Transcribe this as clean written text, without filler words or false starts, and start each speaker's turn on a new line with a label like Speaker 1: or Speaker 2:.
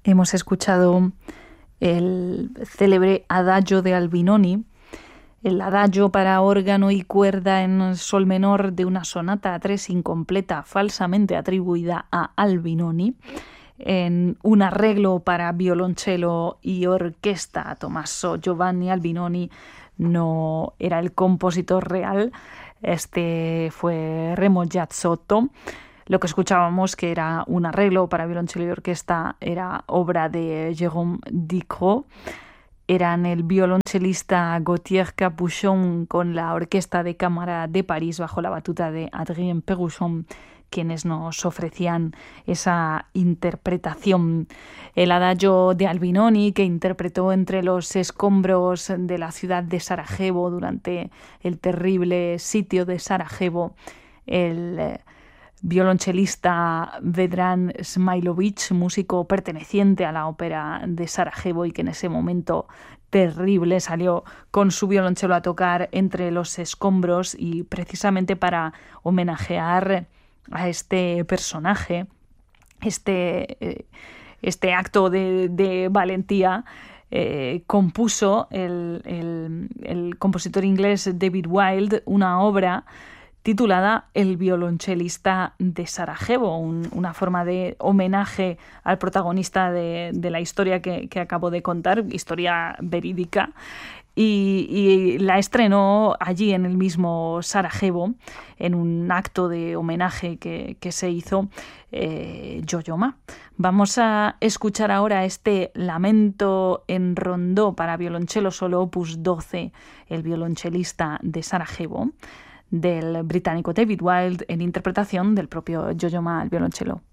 Speaker 1: Hemos escuchado el célebre Adagio de Albinoni, el adagio para órgano y cuerda en sol menor de una sonata a tres incompleta falsamente atribuida a Albinoni, en un arreglo para violonchelo y orquesta. Tommaso Giovanni Albinoni no era el compositor real, este fue Remo Giazzotto. Lo que escuchábamos, que era un arreglo para violonchelo y orquesta, era obra de Jérôme Dicrot. Eran el violonchelista Gauthier Capuchon con la Orquesta de Cámara de París bajo la batuta de Adrien Péruchon quienes nos ofrecían esa interpretación. El adagio de Albinoni, que interpretó entre los escombros de la ciudad de Sarajevo durante el terrible sitio de Sarajevo, el violonchelista Vedran Smailović, músico perteneciente a la ópera de Sarajevo y que en ese momento terrible salió con su violonchelo a tocar entre los escombros, y precisamente para homenajear a este personaje, este acto de valentía, compuso el compositor inglés David Wilde una obra titulada El violonchelista de Sarajevo, una forma de homenaje al protagonista de la historia que acabo de contar, historia verídica, y la estrenó allí en el mismo Sarajevo, en un acto de homenaje que se hizo Yo-Yo Ma. Vamos a escuchar ahora este lamento en rondó para violonchelo solo opus 12, el violonchelista de Sarajevo, del británico David Wilde, en interpretación del propio Yo-Yo Ma al violonchelo.